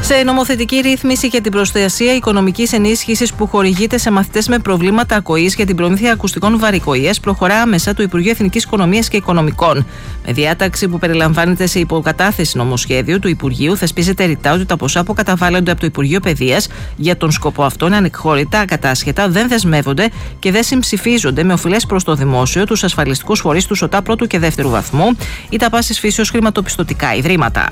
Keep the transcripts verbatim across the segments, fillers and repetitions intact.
Σε νομοθετική ρύθμιση για την προστασία οικονομικής ενίσχυσης που χορηγείται σε μαθητές με προβλήματα ακοής για την προμήθεια ακουστικών βαρικοείας, προχωρά άμεσα το Υπουργείο Εθνικής Οικονομίας και Οικονομικών. Με διάταξη που περιλαμβάνεται σε υποκατάθεση νομοσχέδιου του Υπουργείου, θεσπίζεται ρητά ότι τα ποσά που καταβάλλονται από το Υπουργείο Παιδείας για τον σκοπό αυτόν είναι ανεκχώρητα, ακατάσχετα, δεν δεσμεύονται και δεν συμψηφίζονται με οφειλές προς το δημόσιο, τους ασφαλιστικούς φορείς του ΣΟΤΑ πρώτου και δεύτερου βαθμού ή τα πάσης φύσεως χρηματοπιστωτικά ιδρύματα.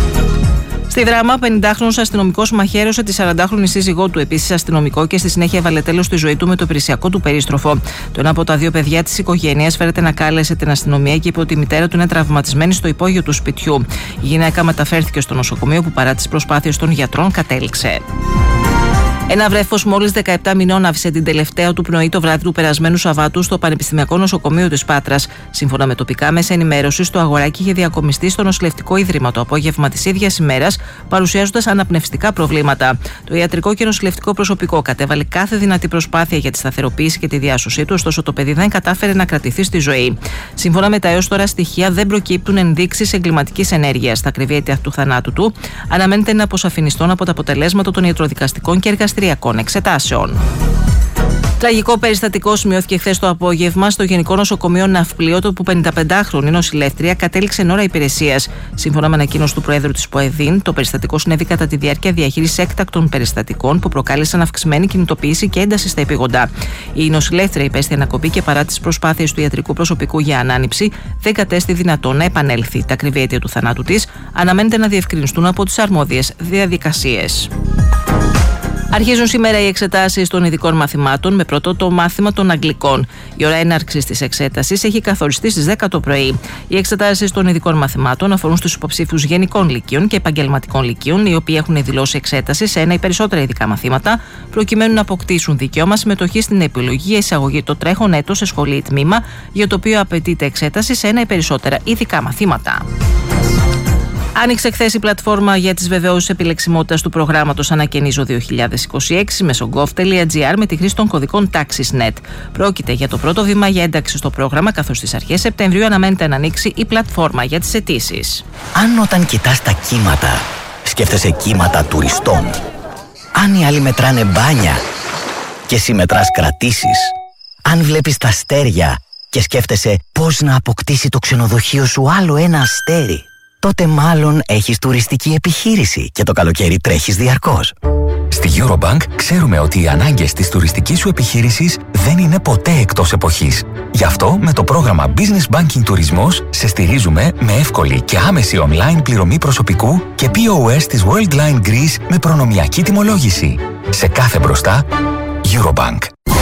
Στη Δράμα, πενηντάχρονος αστυνομικός μαχαίρωσε τη σαραντάχρονη σύζυγό του, επίσης αστυνομικό, και στη συνέχεια έβαλε τέλος στη ζωή του με το υπηρεσιακό του περίστροφο. Το ένα από τα δύο παιδιά της οικογένειας φέρεται να κάλεσε την αστυνομία και είπε ότι η μητέρα του είναι τραυματισμένη στο υπόγειο του σπιτιού. Η γυναίκα μεταφέρθηκε στο νοσοκομείο που παρά τις προσπάθειες των γιατρών κατέληξε. Ένα βρέφος μόλις δεκαεπτά μηνών άφησε την τελευταία του πνοή το βράδυ του περασμένου Σαββάτου στο Πανεπιστημιακό Νοσοκομείο της Πάτρας. Σύμφωνα με τοπικά μέσα ενημέρωσης, το αγοράκι είχε διακομιστεί στο νοσηλευτικό ίδρυμα το απόγευμα της ίδιας ημέρας, παρουσιάζοντας αναπνευστικά προβλήματα. Το ιατρικό και νοσηλευτικό προσωπικό κατέβαλε κάθε δυνατή προσπάθεια για τη σταθεροποίηση και τη διάσωσή του, ωστόσο το παιδί δεν κατάφερε να κρατηθεί στη ζωή. Σύμφωνα με τα έως τώρα στοιχεία, δεν προκύπτουν ενδείξεις εγκληματικής ενέργειας. Τα ακριβή αίτια του θανάτου του αναμένεται να αποσαφινιστούν από τα αποτελέσματα των ιατροδικαστικών και εργαστηριακών εξετάσεων. Τραγικό περιστατικό σημειώθηκε χθες το απόγευμα στο Γενικό Νοσοκομείο Ναυπλίου, όπου πενηνταπεντάχρονη νοσηλεύτρια κατέληξε εν ώρα υπηρεσίας. Σύμφωνα με ανακοίνωση του Προέδρου της ΠΟΕΔΗΝ, το περιστατικό συνέβη κατά τη διάρκεια διαχείρισης έκτακτων περιστατικών που προκάλεσαν αυξημένη κινητοποίηση και ένταση στα επίγοντα. Η νοσηλεύτρια υπέστη ανακοπή και παρά τις προσπάθειες του ιατρικού προσωπικού για ανάνυψη, δεν κατέστη δυνατόν να επανέλθει. Τα ακριβή αίτια του θανάτου της αναμένεται να διευκρινιστούν από τις αρμόδιες διαδικασίες. Αρχίζουν σήμερα οι εξετάσεις των ειδικών μαθημάτων, με πρώτο το μάθημα των Αγγλικών. Η ώρα έναρξης της εξέτασης έχει καθοριστεί στις δέκα το πρωί. Οι εξετάσεις των ειδικών μαθημάτων αφορούν στους υποψήφιους γενικών λυκείων και επαγγελματικών λυκείων, οι οποίοι έχουν δηλώσει εξέταση σε ένα ή περισσότερα ειδικά μαθήματα, προκειμένου να αποκτήσουν δικαίωμα συμμετοχή στην επιλογή για εισαγωγή το τρέχον έτος σε σχολή ή τμήμα, για το οποίο απαιτείται εξέταση σε ένα ή περισσότερα ειδικά μαθήματα. Άνοιξε χθες η πλατφόρμα για τις βεβαιώσεις επιλεξιμότητας του προγράμματος Ανακαινίζω δύο χιλιάδες είκοσι έξι μέσω gov.gr με τη χρήση των κωδικών τάξης τελεία net. Πρόκειται για το πρώτο βήμα για ένταξη στο πρόγραμμα, καθώς στις αρχές Σεπτεμβρίου αναμένεται να ανοίξει η πλατφόρμα για τις αιτήσεις. Αν όταν κοιτάς τα κύματα, σκέφτεσαι κύματα τουριστών. Αν οι άλλοι μετράνε μπάνια και εσύ μετράς κρατήσεις. Αν βλέπεις τα αστέρια και σκέφτεσαι πώς να αποκτήσει το ξενοδοχείο σου άλλο ένα αστέρι, τότε μάλλον έχεις τουριστική επιχείρηση και το καλοκαίρι τρέχεις διαρκώς. Στη Eurobank ξέρουμε ότι οι ανάγκες της τουριστικής σου επιχείρησης δεν είναι ποτέ εκτός εποχής. Γι' αυτό με το πρόγραμμα Business Banking Τουρισμός σε στηρίζουμε με εύκολη και άμεση online πληρωμή προσωπικού και πι ο ες της Worldline Greece με προνομιακή τιμολόγηση. Σε κάθε μπροστά, Eurobank.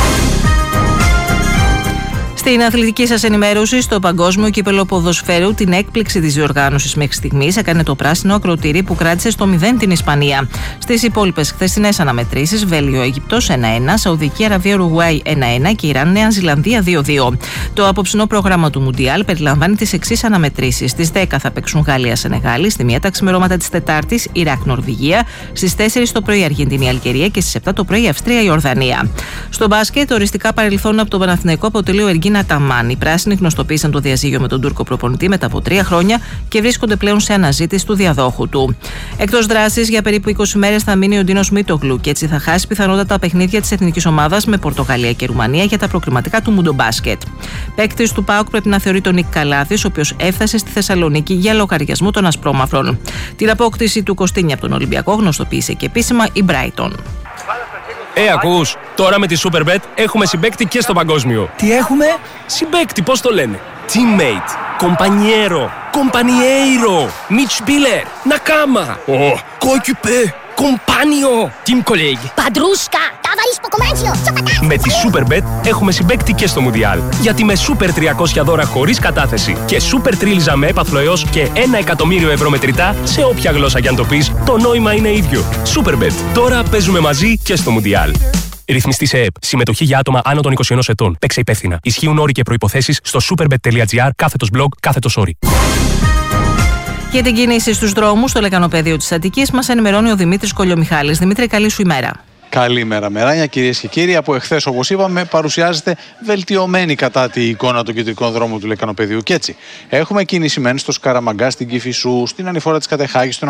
Στην αθλητική σας ενημέρωση, στο Παγκόσμιο Κύπελλο Ποδοσφαίρου, την έκπληξη της διοργάνωσης μέχρι στιγμής έκανε το πράσινο ακροτήρι που κράτησε στο μηδέν την Ισπανία. Στις υπόλοιπες χθεσινές αναμετρήσεις, Βέλγιο-Αίγυπτος ένα ένα, Σαουδική Αραβία-Ουρουγουάη ένα ένα και Ιράν-Νέα Ζηλανδία δύο δύο. Το απόψινό πρόγραμμα του Μουντιάλ περιλαμβάνει τις εξής αναμετρήσεις. Στις δέκα θα παίξουν Γαλλία-Σενεγάλη, στη μία τα ξημερώματα της Τετάρτης Ιράκ-Νορβηγία, στις τέσσερις το πρωί Αργεντινή-Αλγερία και στις επτά το πρωί Αυστρία-Ιορδανία. Στο μπάσκετ, οριστικά παρελθόν από τον Παναθηναϊκό αποτελεί ο Εργίνα Αταμάν. Οι πράσινοι γνωστοποίησαν το διαζύγιο με τον Τούρκο προπονητή μετά από τρία χρόνια και βρίσκονται πλέον σε αναζήτηση του διαδόχου του. Εκτός δράσης, για περίπου είκοσι μέρες θα μείνει ο Ντίνος Μίτογλου και έτσι θα χάσει πιθανότατα τα παιχνίδια της εθνικής ομάδας με Πορτογαλία και Ρουμανία για τα προκριματικά του Μουντομπάσκετ. Παίκτης του ΠΑΟΚ πρέπει να θεωρεί τον Νίκ Καλάθης, ο οποίος έφτασε στη Θεσσαλονίκη για λογαριασμό των Ασπρόμαυρων. Την απόκτηση του Κωστίνη από τον Ολυμπιακό γνωστοποίησε και επίσημα η Brighton. Ε, ακούς, τώρα με τη Superbet έχουμε συμπαίκτη και στο παγκόσμιο. Τι έχουμε? Συμπαίκτη, πώς το λένε? Teammate, compañero, compañeiro, Mitspieler, Nakama, oh, coéquipier, compagno, team colleague. Padrusca, ταβαλίς ποκομάνσιο, σοπατάς. Με τη Superbet έχουμε συμπαίκτη και στο Μουντιάλ. Γιατί με Super τριακόσια δώρα χωρίς κατάθεση και Super τρίλιζα με έπαθλο έως και ένα εκατομμύριο ευρώ μετρητά, σε όποια γλώσσα κι αν το πεις, το νόημα είναι ίδιο. Superbet. Τώρα παίζουμε μαζί και στο Μουντιάλ. Ρυθμιστή σε ΕΕΠ. Συμμετοχή για άτομα άνω των είκοσι ενός ετών. Παίξε υπεύθυνα. Ισχύουν όροι και προϋποθέσεις στο superbet.gr κάθετος blog κάθετος όροι. Για την κίνηση στους δρόμους στο λεκανοπέδιο της Αττικής μας ενημερώνει ο Δημήτρης Κολιομιχάλης. Δημήτρη, καλή σου ημέρα. Καλημέρα, μεράνια, κυρίες και κύριοι. Από εχθές, όπως είπαμε, παρουσιάζεται βελτιωμένη κατά τη εικόνα των κεντρικών δρόμων του λεκανοπεδίου. Και έτσι, έχουμε κίνηση μεν στο Σκαραμαγκά, στην Κηφισού, στην ανηφόρα της Κατεχάκης, στον